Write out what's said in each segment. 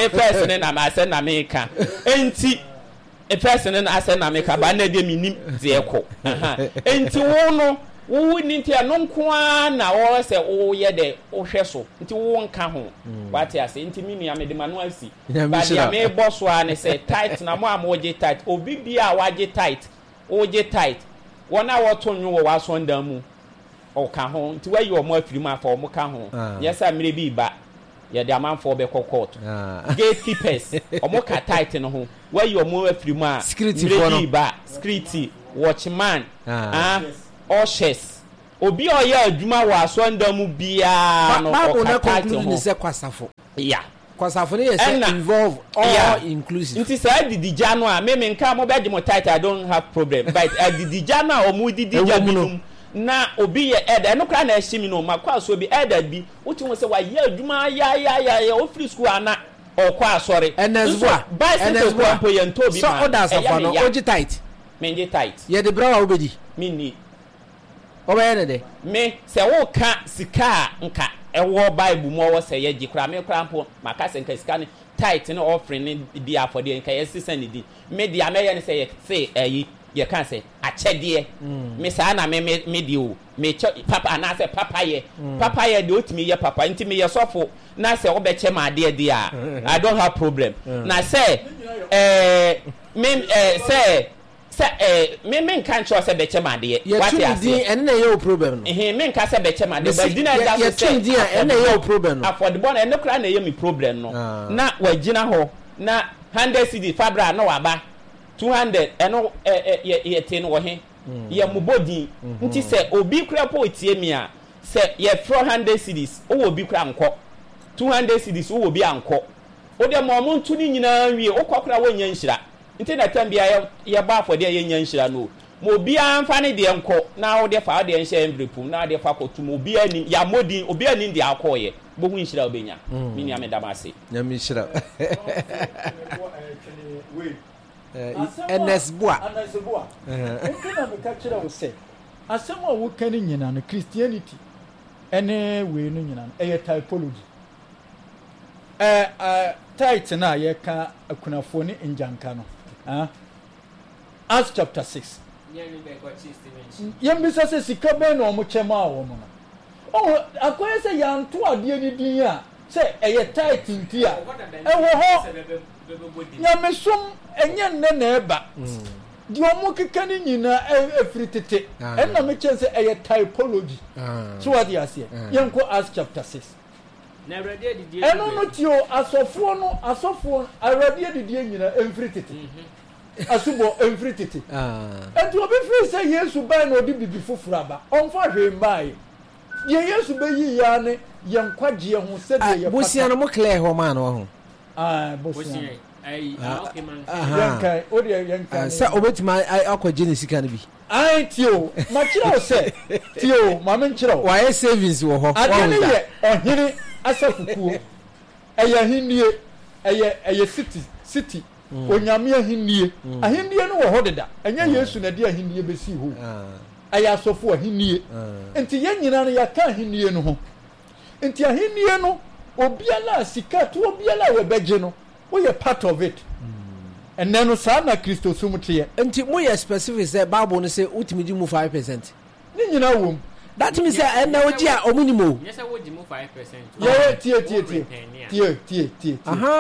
me person na ma say na me ka enti a person na say na me ka ba na de minim de ekọ enti wo no wo ninti anonko na wo se wo ye de wo hwe so nti wo nka ho wate ase nti minua me de manual si ba dia me boss wa ne say tight na mo amoje tight obi bia waje tight oje tight wona wo to nwo wo asonda mu o ka ho nti wa yi o mo afiri mu afa o mo ka ho yesa mere bi ba ye de amanfo be court gatekeepers o mo ka tight no ho wa yi o mo afiri mu a security for no ba security watchman Oshes obi oya adwuma wa asonda mu bia no o ka conclude ni se kwasafo kwasafo ne yes involve all inclusive nti say didija no a me nka mo be mo tight I don't have problem but didija na o mu didija bi na obi ye eda no kra na ehimi no makwa so bi eda bi wuti mo se wa ye adwuma ya o free school ana o kwa asori enesboa po ye nto bi ma so others of no oji tight menje tight ye de bra wa obedi minni oba ne de me se wo ka sika nka ewo bible mo wo se ye gikra me kra mpo maka se nka sika ne tight ne offering ne di afode nka ye sisa ne di me dia me ye ne se ye se ayi ye kan se achede me sa na me di o me papa na se papa ye de otimi ye papa nti me ye sofo na se wo be che ma de dia I don't have problem na se me me nka ncho se be che ma de what you say ene na ye problem no me nka se be che ma de ba di na da se ye ene ye problem no affordable ene kra na ye me problem no na wagina ho na 100 cedi fabra na waba 200 eno ye tin wo he ye mubodi nti se obi kra po tie mi a se ye 400 cedis o obi kra nko 200 cedis o obi anko o de mo muntu ni nyina wie o kwakra wo nya nhira nti na tambia ye ba afode ye nya nhira no mo obi anfa ne de nko na o de fa de nhia embrepum na de fa kotum obi ani ya modin obi ani de akoye bo hu nhira obenya mini amedamase nya mi nhira enesboa nkena me ka kire wo se asem a wo kan nyina no Christianity ene we no nyina no eye typology tight na ye ka akunafo ni njanka no Acts chapter 6 yem bisa se sika be no mo chema wo mo no akoye se yanto ade ni din a se eye tight nti a ewo ho nyamesom enye nne na eba di omo keka ni nyina efiri tete enna me chense eye typology so what you say yenko Acts chapter 6 na awrade didie eno no tio asofo awrade didie nyina emfiri tete asubo emfiri tete enti obi free say Yesu bai na odi bibi foforo aba onfa hwe mai ye Yesu be yi ya ne yenkwagye ho se de ye bosia no mo clear ho man no ho bosia ai okay man yankai odi yankai sa obetima akwaje ne sika no bi ai tio ma kira o se tio ma men kira wa ye savings wo ho adene ye ohiri asafukuo eye hinnie eye city onyame ahinnie ahinnie no wo ho deda enye Yesu na de ahinnie besi ho eye asofo ahinnie enti ye nyina no yaka ahinnie no ho enti ahinnie no obiala sika to obiala we beje no we are part of it and then sa na Kristo sumtie enti mo ye specific say Bible no say ultimate mu 5% ni nyina wom that means say na oji a omunimo yes I would mu 5% yeah tie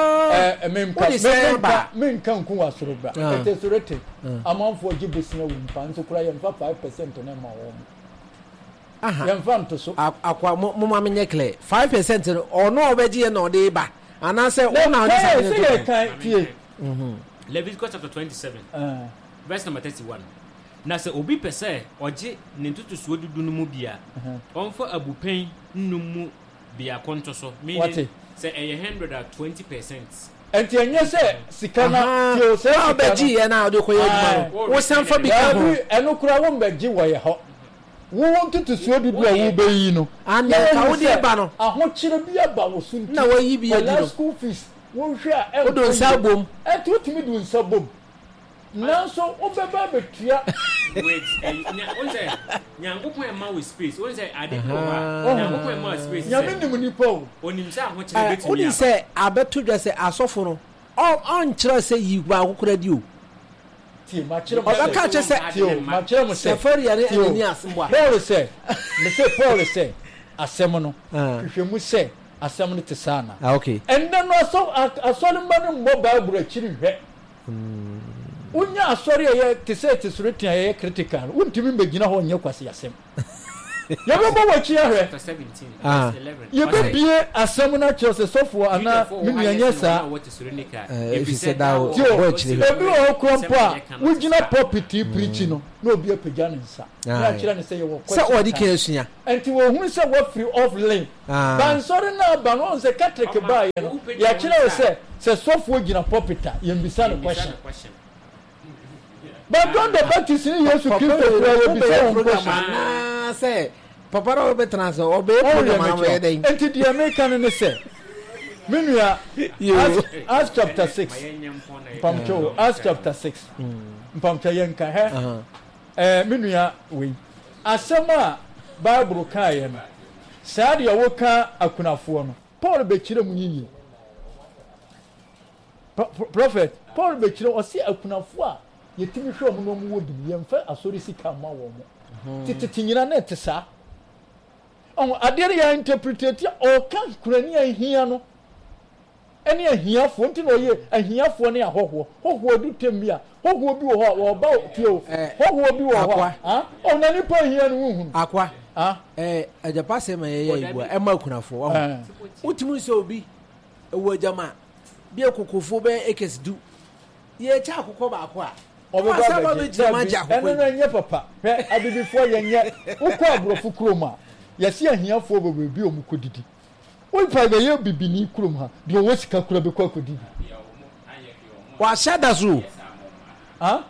menka nku wasoro ba etesorete amanfo oji besina wum pa nso kura yemfa 5% na ma wom yemfa nto so akwa mo ma menye clear 5% ono obeji na ode ba ana say una tie Leviticus chapter 27 verse number 31 na se obi pese oje ne ntutusuo dudu no mu bia onfa abupen nnumu bia konto so meaning se 120% enti enye se sika na yo se obeji ye na ode koye aduma wo sanfa bi ka ho eno kura wo mbeji wo ye ho wo ntutusuo dudu a wo beyi no ana ka wo de ba no aho kire bia ba wo su na wo yi bia di no school fees wo hwe a odo nsabom etutimi du nsabom nanso obeba betua wait onse nyankopon ema with space onse ade ko ba nyankopon ema with space nyame nim nipa o onim sa ho kire betimi oni se abeto dwa se asofo no on kire se yi gba akokora di o ti ma kire mo oba ka che se ma kire mo se safari ya ni asembo Paul se me se Paul se asem no hwehwemu se asem no te sana okay enda no asole mba no mbo Bible akiri hwe unya asori ye te se te sureti ye critical untimi mbegina ho nye kwase asem ye bo wachi ahwe 17 11 ye be bie asem na chose sofo ana menuanye sa if said that ebi o krompo a ugina property preach no na obi apagya ne nsa na kira ne se ye wo kwase so odi ka esua enti wo hu se wo free of lane ban sori na ba no se catholic ba ye no ya kira wo se sofo gina property ye mbisa no question. But don't the Baptist in Jesus Christ will be so question. Say, Papa will be transfer or be and to the American say. Meanwhile, Acts chapter 6. Pamcho, Acts chapter 6. Pamcha Yanka. Meanwhile, we. Asama Bible Kayan. Sadia Woka Akunafuano. Paul Becchio Muni. Prophet, Paul Becchio or see Akunafua. Yetimi hwe omo no wodi yemfa asori sika ma wo mo titinyina na etesa on adere ya interpretate o kan kurani ahia no ene ahiafo nti no ye ahiafo ne ahoho hoho du tembia hoho bi wo ho wo ba tio hoho bi wo ho ha o na nipa ahia no hu akwa ajapa se ma ye ibu e ma kunafo wo utimi so obi ewo jama bi ekokofo be ekesidu ye cha akokọ ba akwa Obaba be jamaja eno nye papa hwe abibifo yenye ukọ abrofo krom a yesi ahiafo bebi omukodidi oipa be ye bibini krom ha de wo sika kura be kwa kodidi wa shada zo ha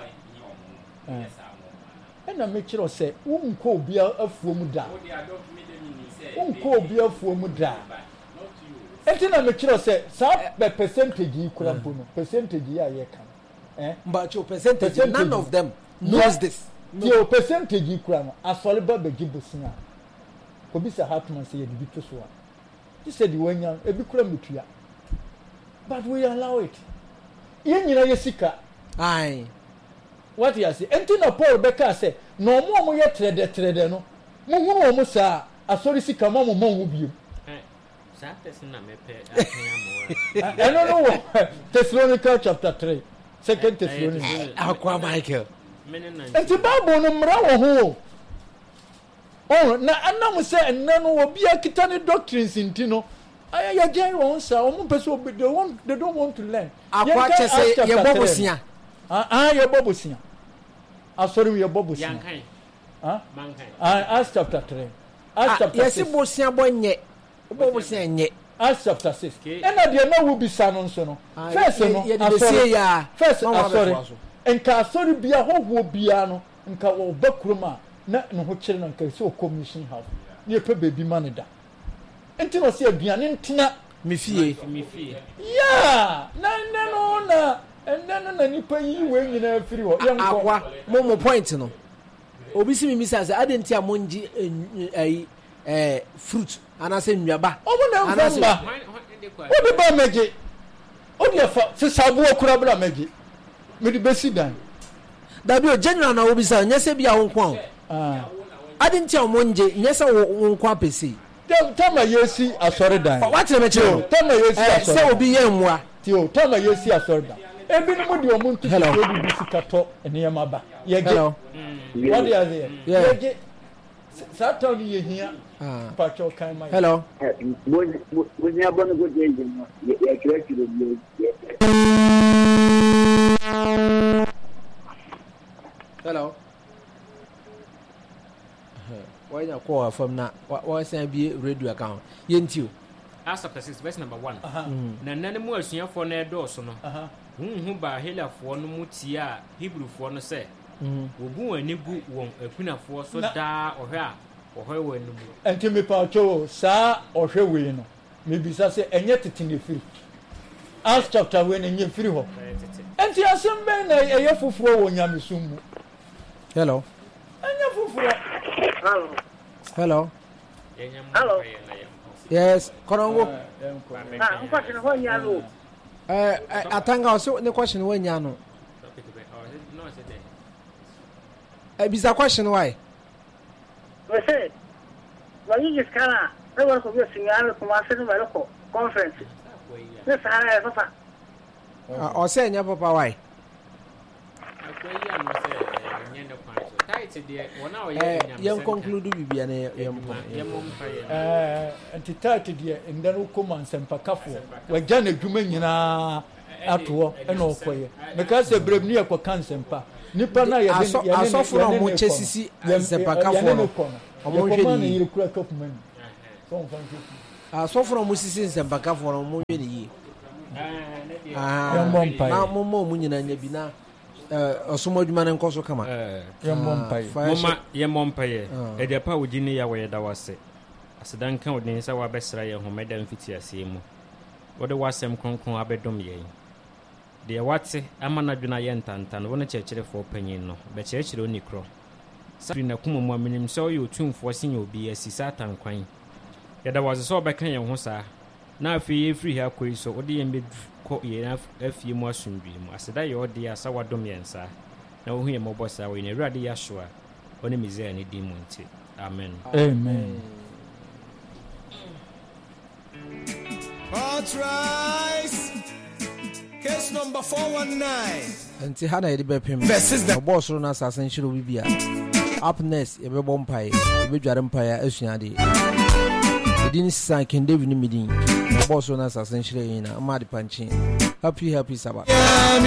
ena me kire se unko obi afuo mu da unko obi afuo mu da etina me kire se sa be percentage kura mpo no percentage ya ye kan but your percentage none of them knows this your percentage kura asole ba beji bosia obi se hatman say ye to so a he said the wanya ebi kura metua but we allow it ye nyina ye sika ai what you say entina Paul beka say no mo ye trede no mo hu no mo sa asori sika mo hu biem sa person na mepe ahia mo I don't know Thessalonica chapter 3 Second Thessalonians. Aqua Michael. Enti Bible no mra wo ho. Oh, na anam say enna no obi akita ne doctrines intino. Aya gen won sa omo pese obi they don't want to learn. Aqua che say ye bobosia. Ye bobosia. Asori ye bobosia. Yankan. Mankan. Acts chapter 3. Acts chapter 6. Yes bosia bonye. Bobosia nye. Acts chapter 6. Ena de na wo bisa no nso no. First no. First sorry. Enka sorry bia hoho bia no. Nka wo bakuruma na no ho kire no nka so commission house. Ne pe baby man da. Enti no se aduane ntena me fie. Yeah. Na nipa yi we nyina afiri ho. Akwa mo point no. Obi si mi misa say adenti amonji fruit anase nnuaba omo na mfamba obi ba meje odi afa se sabu okura bra meje me di besi dan dabi o general na obi sa nyese bia ho nkwa adenti amonje nyese wo nkwa pesi tama yesi asori dan what me chiro tama yesi asori se obi ye nwa tio tama yesi asori dan ebi ni mo di omo ntutu obi bisikato eniyama ba yeje what is it yeje Saturn ye here. Pacho kind my. Hello. Was never going to go to the corrected. Hello. Why you call from now? What say be radio account? Yentiu. Acts chapter 6 verse number 1. Na nane mu asuafo na edoso no. Hu ba Helafo no mutia Hebrewfo no say. Wogu ani gu won akunafo so da ohwe a ohwe wanu mu enti me pacho sa ohwe we no me bisa se enye tetene firi Acts chapter 1 enye firi ho enti asem ben na eye foforo wo nyamesum mu Hello. Hello. Hello. Yes, Korongo. Question when you know. Atanga also the question when you know. Bisa question why? We say, when you just can't, I was going to sing out from our city medical conference. This I have. Or say, Papa, why? Young conclude to be an anti 30 dear in the command and Pacafo, where Janet Jumena at war and all quiet. Because the brave near for cancer. Nipana I saw from Mochesi and Pacafo. You crack up men. I saw from Musisi and Pacafo on Moody. Now, Momo Munin and Yabina. Osomo dwuma ne nkoso kama ye mompaye e de pa wogini ya we da wase asedan kan odin sa wa besra ye homeda mfiti ase mu wode wasem kronkron abedom ye de wate amana dwuna ye ntantan wona chechirefo panyin no be chechire oni kro sa na kuma mu aminim so ye otumfo sin obi asisa tankwan ye da wase so be kan ye ho sa na afi ye free ha koi so wode ye ko ye afie mu asumbi mu aseda ye ode asa wadom yensa na wo hu ye mobosa we ne urade ya shoa one mizea ne di mu nti amen amen. Authorize case number 419 anti hana ye be pem boss ro na asasan shiro bibia up next ye be bompai ye be dware mpai asuade edin san ken David ni midin boss ro na asasan shiro yin na ma de panchi happy sabbath.